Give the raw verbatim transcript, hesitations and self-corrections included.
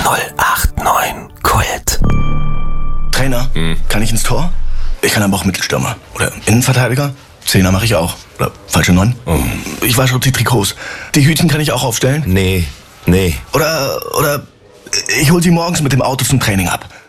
null acht neun Kult. Trainer, hm. kann ich ins Tor? Ich kann aber auch Mittelstürmer. Oder Innenverteidiger? Zehner mache ich auch. Oder falsche Neun? Oh. Ich wasche auch die Trikots. Die Hütchen kann ich auch aufstellen? Nee, nee. Oder, oder ich hol sie morgens mit dem Auto zum Training ab.